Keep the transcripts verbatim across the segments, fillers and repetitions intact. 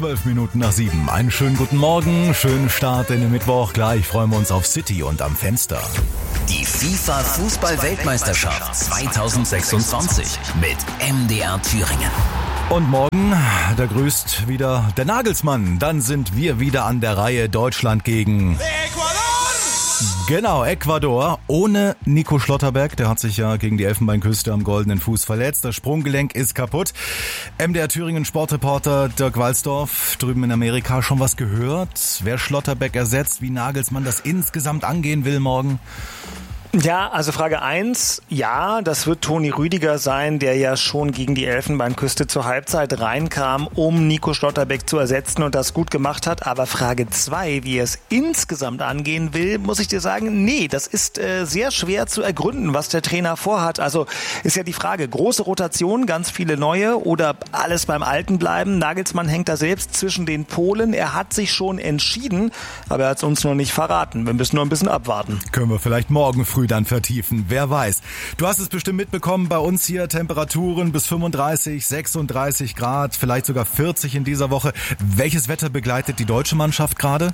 Zwölf Minuten nach sieben. Einen schönen guten Morgen, schönen Start in den Mittwoch. Gleich freuen wir uns auf City und am Fenster. Die FIFA-Fußball-Weltmeisterschaft zweitausendsechsundzwanzig mit M D R Thüringen. Und morgen, da grüßt wieder der Nagelsmann. Dann sind wir wieder an der Reihe. Deutschland gegen Ecuador! Genau, Ecuador. Ohne Nico Schlotterbeck. Der hat sich ja gegen die Elfenbeinküste am goldenen Fuß verletzt. Das Sprunggelenk ist kaputt. M D R Thüringen Sportreporter Dirk Walsdorf drüben in Amerika schon was gehört? Wer Schlotterbeck ersetzt, wie Nagelsmann das insgesamt angehen will morgen? Ja, also Frage eins, ja, das wird Toni Rüdiger sein, der ja schon gegen die Elfenbeinküste zur Halbzeit reinkam, um Nico Schlotterbeck zu ersetzen und das gut gemacht hat. Aber Frage zwei, wie er es insgesamt angehen will, muss ich dir sagen, nee, das ist äh, sehr schwer zu ergründen, was der Trainer vorhat. Also ist ja die Frage, große Rotation, ganz viele neue oder alles beim Alten bleiben. Nagelsmann hängt da selbst zwischen den Polen. Er hat sich schon entschieden, aber er hat es uns noch nicht verraten. Wir müssen nur ein bisschen abwarten. Können wir vielleicht morgen früh dann vertiefen, wer weiß. Du hast es bestimmt mitbekommen, bei uns hier Temperaturen bis fünfunddreißig, sechsunddreißig Grad, vielleicht sogar vierzig in dieser Woche. Welches Wetter begleitet die deutsche Mannschaft gerade?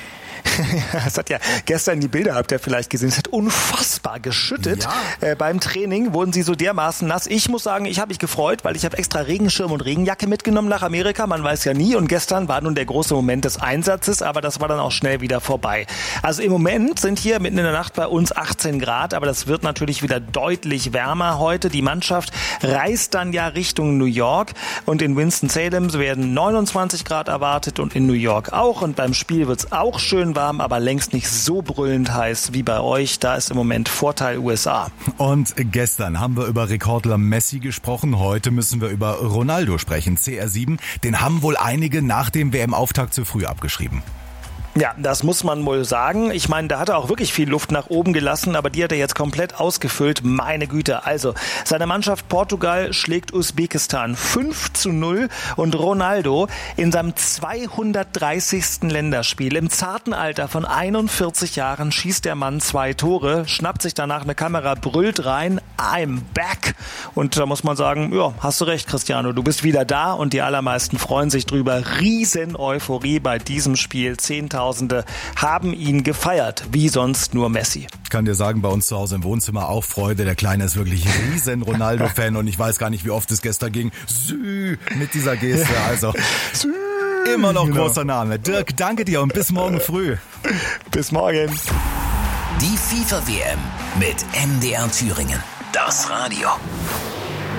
Es hat ja gestern, die Bilder habt ihr vielleicht gesehen, es hat unfassbar geschüttet. Ja. Äh, beim Training wurden sie so dermaßen nass. Ich muss sagen, ich habe mich gefreut, weil ich habe extra Regenschirm und Regenjacke mitgenommen nach Amerika. Man weiß ja nie. Und gestern war nun der große Moment des Einsatzes, aber das war dann auch schnell wieder vorbei. Also im Moment sind hier mitten in der Nacht bei uns achtzehn Grad, aber das wird natürlich wieder deutlich wärmer heute. Die Mannschaft reist dann ja Richtung New York und in Winston-Salem werden neunundzwanzig Grad erwartet und in New York auch. Und beim Spiel wird es auch schön warm, aber längst nicht so brüllend heiß wie bei euch. Da ist im Moment Vorteil U S A. Und gestern haben wir über Rekordler Messi gesprochen. Heute müssen wir über Ronaldo sprechen. C R sieben, den haben wohl einige nach dem W M-Auftakt zu früh abgeschrieben. Ja, das muss man wohl sagen. Ich meine, da hat er auch wirklich viel Luft nach oben gelassen, aber die hat er jetzt komplett ausgefüllt. Meine Güte. Also, seine Mannschaft Portugal schlägt Usbekistan fünf zu null und Ronaldo in seinem zweihundertdreißigsten Länderspiel im zarten Alter von einundvierzig Jahren schießt der Mann zwei Tore, schnappt sich danach eine Kamera, brüllt rein, I'm back. Und da muss man sagen, ja, hast du recht, Cristiano, du bist wieder da und die allermeisten freuen sich drüber. Riesen Euphorie bei diesem Spiel. zehntausend haben ihn gefeiert, wie sonst nur Messi. Ich kann dir sagen, bei uns zu Hause im Wohnzimmer auch Freude. Der Kleine ist wirklich ein riesen Ronaldo-Fan und ich weiß gar nicht, wie oft es gestern ging. Sü mit dieser Geste, also Sü. Immer noch Genau. Großer Name. Dirk, danke dir und bis morgen früh. Bis morgen. Die FIFA-W M mit M D R Thüringen. Das Radio.